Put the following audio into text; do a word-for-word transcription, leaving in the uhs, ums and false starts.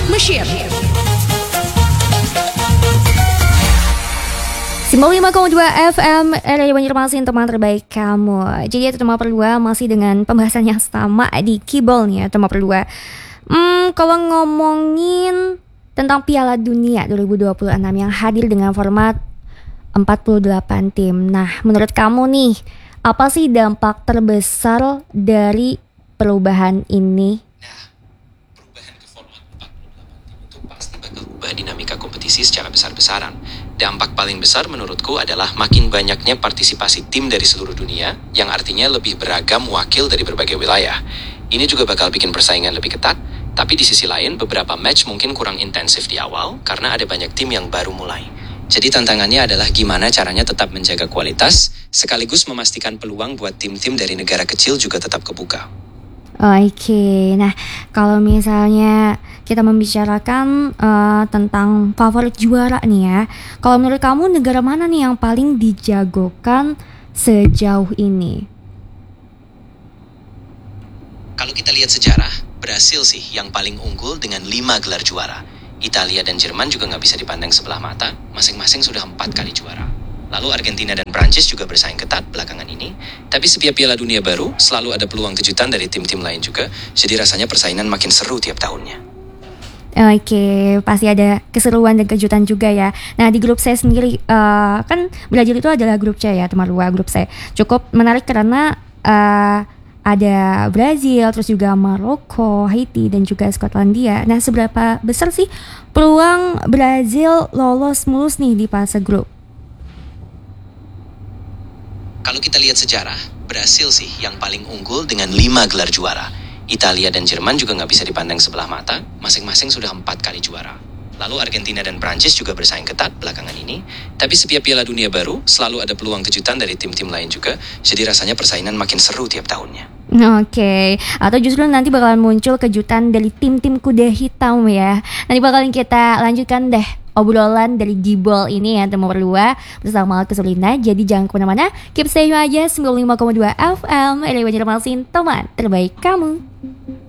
Mesir. sembilan puluh lima koma dua F M Radio Banjarmasin, teman terbaik kamu. Jadi itu teman berdua masih dengan pembahasan yang sama di Kibol nih ya teman berdua. Hmm, kalau ngomongin tentang Piala Dunia dua ribu dua puluh enam yang hadir dengan format empat puluh delapan tim. Nah, menurut kamu nih, apa sih dampak terbesar dari perubahan ini? Nah, perubahan ke format empat puluh delapan tim itu pasti bakal ubah dinamika kompetisi secara besar-besaran. Dampak paling besar menurutku adalah makin banyaknya partisipasi tim dari seluruh dunia, yang artinya lebih beragam wakil dari berbagai wilayah. Ini juga bakal bikin persaingan lebih ketat, tapi di sisi lain beberapa match mungkin kurang intensif di awal karena ada banyak tim yang baru mulai. Jadi tantangannya adalah gimana caranya tetap menjaga kualitas, sekaligus memastikan peluang buat tim-tim dari negara kecil juga tetap kebuka. Oke, nah kalau misalnya kita membicarakan uh, tentang favorit juara nih ya, kalau menurut kamu negara mana nih yang paling dijagokan sejauh ini? Kalau kita lihat sejarah, Brasil sih yang paling unggul dengan lima gelar juara. Italia dan Jerman juga nggak bisa dipandang sebelah mata, masing-masing sudah empat kali juara. Lalu Argentina dan Prancis juga bersaing ketat belakangan ini. Tapi setiap Piala Dunia baru, selalu ada peluang kejutan dari tim-tim lain juga. Jadi rasanya persaingan makin seru tiap tahunnya. Oke, pasti ada keseruan dan kejutan juga ya. Nah, di grup C sendiri, uh, kan Brazil itu adalah grup C ya, teman dua grup C. Cukup menarik karena uh, ada Brazil, terus juga Maroko, Haiti, dan juga Skotlandia. Nah, seberapa besar sih peluang Brazil lolos mulus nih di fase grup? Kalau kita lihat sejarah, Brasil sih yang paling unggul dengan lima gelar juara. Italia dan Jerman juga nggak bisa dipandang sebelah mata, masing-masing sudah empat kali juara. Lalu Argentina dan Prancis juga bersaing ketat belakangan ini. Tapi setiap Piala Dunia baru, selalu ada peluang kejutan dari tim-tim lain juga. Jadi rasanya persaingan makin seru tiap tahunnya. Oke, atau justru nanti bakalan muncul kejutan dari tim-tim kuda hitam ya. Nanti bakalan kita lanjutkan deh obrolan dari Gibol ini ya teman berdua bersama Kesulina. Jadi jangan kemana-mana, keep stay aja sembilan puluh lima koma dua F M Radio Banjarmasin, teman terbaik kamu.